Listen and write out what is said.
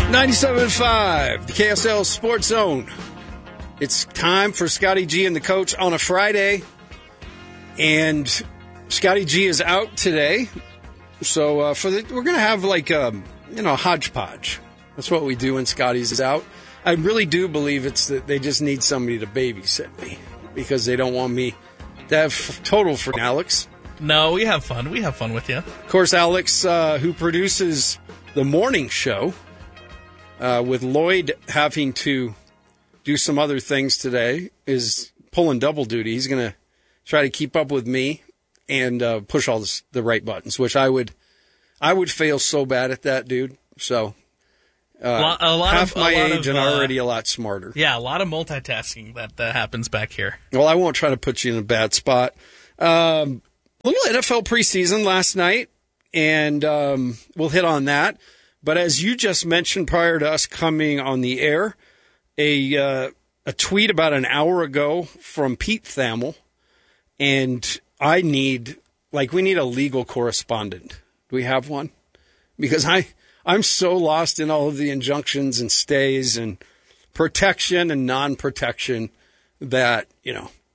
97.5, the KSL Sports Zone. It's time for Scotty G and the coach on a Friday. And Scotty G is out today. So we're going to have like a hodgepodge. That's what we do when Scotty's is out. I really do believe it's that they just need somebody to babysit me because they don't want me to have total for Alex. No, we have fun. We have fun with you. Of course, Alex, who produces the morning show, with Lloyd having to do some other things today, is pulling double duty. He's going to try to keep up with me and push all the right buttons, which I would fail so bad at that, dude. So half my age and already a lot smarter. Yeah, a lot of multitasking that happens back here. Well, I won't try to put you in a bad spot. Little NFL preseason last night, and we'll hit on that. But as you just mentioned prior to us coming on the air, a tweet about an hour ago from Pete Thamel, and we need a legal correspondent. Do we have one? Because I'm so lost in all of the injunctions and stays and protection and non-protection that,